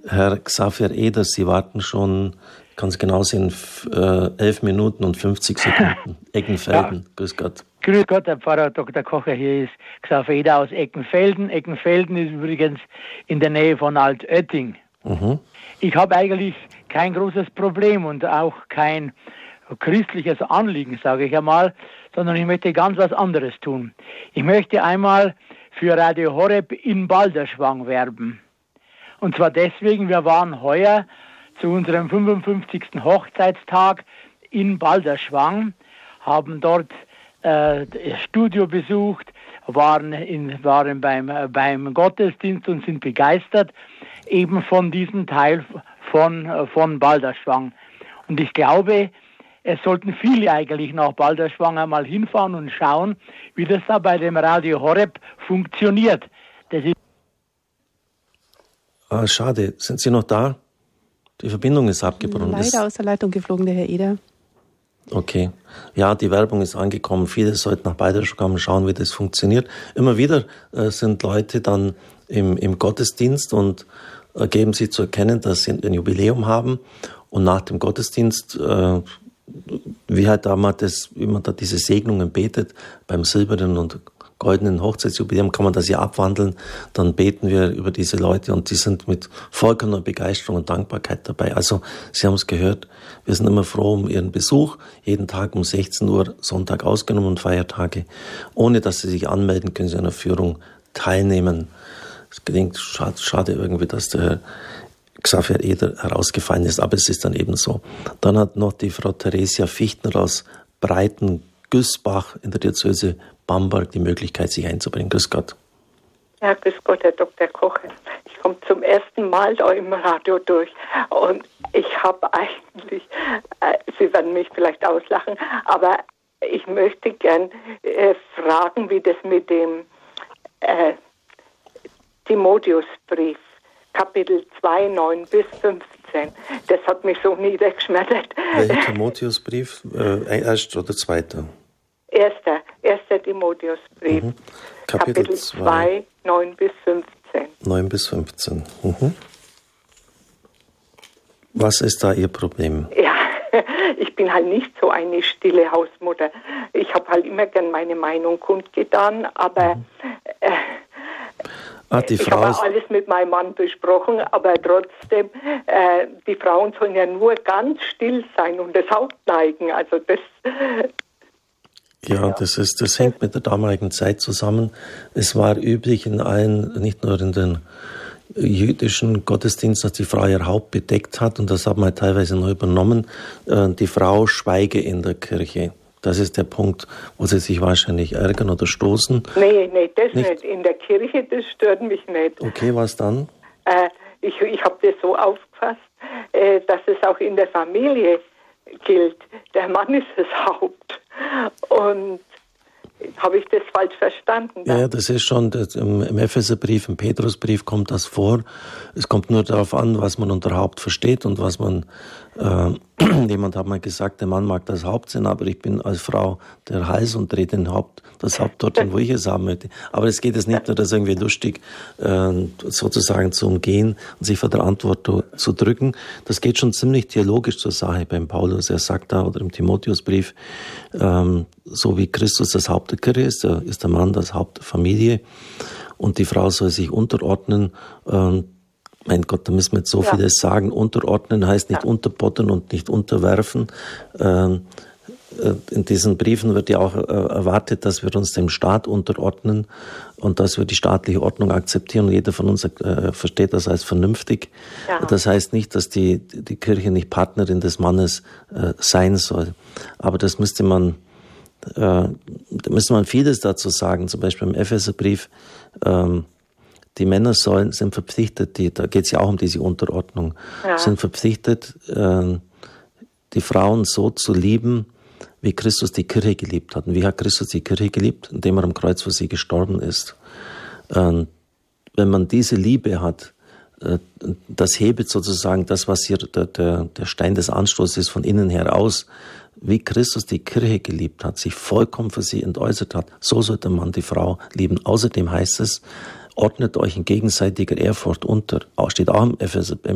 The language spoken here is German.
Herr Xaver Eder, Sie warten schon, kann es genau sehen, 11 Minuten und 50 Sekunden. Eckenfelden, ja. Grüß Gott. Grüß Gott, Herr Pfarrer Dr. Kocher, hier ist Xaver Eder aus Eckenfelden. Eckenfelden ist übrigens in der Nähe von Altötting. Mhm. Ich habe eigentlich kein großes Problem und auch kein christliches Anliegen, sage ich einmal, sondern ich möchte ganz was anderes tun. Ich möchte einmal für Radio Horeb in Balderschwang werben. Und zwar deswegen, wir waren heuer zu unserem 55. Hochzeitstag in Balderschwang, haben dort das Studio besucht, waren beim Gottesdienst und sind begeistert eben von diesem Teil von Balderschwang. Und ich glaube, es sollten viele eigentlich nach Balderschwang einmal hinfahren und schauen, wie das da bei dem Radio Horeb funktioniert. Das ist schade. Sind Sie noch da? Die Verbindung ist abgebrochen. Leider aus der Leitung geflogen, der Herr Eder. Okay. Ja, die Werbung ist angekommen. Viele sollten nach Balderschwang schauen, wie das funktioniert. Immer wieder sind Leute dann im Gottesdienst und geben sie zu erkennen, dass sie ein Jubiläum haben. Und nach dem Gottesdienst, wie halt damals, wie man da diese Segnungen betet, beim silbernen und goldenen Hochzeitsjubiläum kann man das ja abwandeln, dann beten wir über diese Leute und die sind mit vollkommener Begeisterung und Dankbarkeit dabei. Also Sie haben es gehört, wir sind immer froh um Ihren Besuch, jeden Tag um 16 Uhr, Sonntag ausgenommen und Feiertage. Ohne dass Sie sich anmelden, können Sie an der Führung teilnehmen. Es klingt schade irgendwie, dass der Herr Xaver Eder herausgefallen ist, aber es ist dann eben so. Dann hat noch die Frau Theresia Fichtner aus Breiten-Güßbach in der Diözese Bamberg die Möglichkeit, sich einzubringen. Grüß Gott. Ja, grüß Gott, Herr Dr. Kocher. Ich komme zum ersten Mal da im Radio durch und ich habe eigentlich, Sie werden mich vielleicht auslachen, aber ich möchte gern fragen, wie das mit dem Timotheusbrief, Kapitel 2, 9 bis 15, das hat mich so niedergeschmettert. Welcher Timotheusbrief? Erster oder zweiter? Erster Timotheusbrief, Kapitel 2, 9 bis 15. 9 bis 15. Mhm. Was ist da Ihr Problem? Ja, ich bin halt nicht so eine stille Hausmutter. Ich habe halt immer gern meine Meinung kundgetan, aber ich habe alles mit meinem Mann besprochen, aber trotzdem, die Frauen sollen ja nur ganz still sein und das Haupt neigen. Also das... Ja, das hängt mit der damaligen Zeit zusammen. Es war üblich in allen, nicht nur in den jüdischen Gottesdiensten, dass die Frau ihr Haupt bedeckt hat und das hat man teilweise noch übernommen. Die Frau schweige in der Kirche. Das ist der Punkt, wo sie sich wahrscheinlich ärgern oder stoßen. Nee, das nicht. In der Kirche, das stört mich nicht. Okay, was dann? Ich habe das so aufgefasst, dass es auch in der Familie gilt. Der Mann ist das Haupt. Und habe ich das falsch verstanden? Ja, das ist schon, im Epheserbrief, im Petrusbrief kommt das vor. Es kommt nur darauf an, was man unter Haupt versteht und was man, jemand hat mal gesagt, der Mann mag das Haupt sein, aber ich bin als Frau der Hals und drehe das Haupt dorthin, wo ich es haben möchte. Aber es geht jetzt nicht nur, das irgendwie lustig sozusagen zu umgehen und sich vor der Antwort zu drücken. Das geht schon ziemlich theologisch zur Sache beim Paulus. Er sagt da, oder im Timotheusbrief, so wie Christus das Haupt der Kirche ist der Mann das Haupt der Familie und die Frau soll sich unterordnen. Mein Gott, da müssen wir jetzt so vieles sagen. Unterordnen heißt nicht unterbottern und nicht unterwerfen. In diesen Briefen wird ja auch erwartet, dass wir uns dem Staat unterordnen und dass wir die staatliche Ordnung akzeptieren. Und jeder von uns versteht das als vernünftig. Ja. Das heißt nicht, dass die Kirche nicht Partnerin des Mannes sein soll. Aber das müsste man vieles dazu sagen. Zum Beispiel im Epheserbrief, die Männer sind verpflichtet, da geht es ja auch um diese Unterordnung, sind verpflichtet, die Frauen so zu lieben, wie Christus die Kirche geliebt hat. Und wie hat Christus die Kirche geliebt? Indem er am Kreuz für sie gestorben ist. Wenn man diese Liebe hat, das hebelt sozusagen das, was hier der Stein des Anstoßes ist, von innen heraus. Wie Christus die Kirche geliebt hat, sich vollkommen für sie entäußert hat, so sollte man die Frau lieben. Außerdem heißt es, ordnet euch in gegenseitiger Ehrfurcht unter. Steht auch im